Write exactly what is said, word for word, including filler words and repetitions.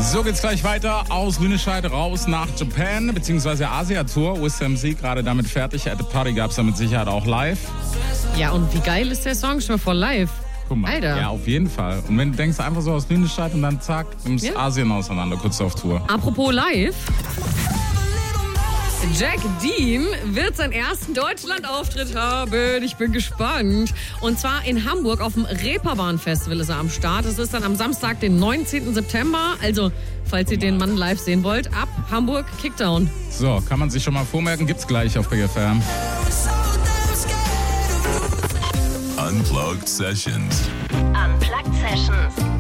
So geht's gleich weiter aus Lünescheid raus nach Japan, beziehungsweise Asia-Tour. U S M C gerade damit fertig. At the Party gab's da mit Sicherheit auch live. Ja, und wie geil ist der Song schon mal vor live? Guck mal. Alter. Ja, auf jeden Fall. Und wenn du denkst, einfach so aus Lünescheid und dann zack, nimmst Ja. Asien auseinander, kurz auf Tour. Apropos live. Jack Dean wird seinen ersten Deutschland-Auftritt haben. Ich bin gespannt. Und zwar in Hamburg auf dem Reeperbahn-Festival ist er am Start. Das ist dann am Samstag, den neunzehnten September. Also, falls ihr den Mann live sehen wollt, ab Hamburg Kickdown. So, kann man sich schon mal vormerken, gibt's gleich auf B F M. Unplugged Sessions. Unplugged Sessions.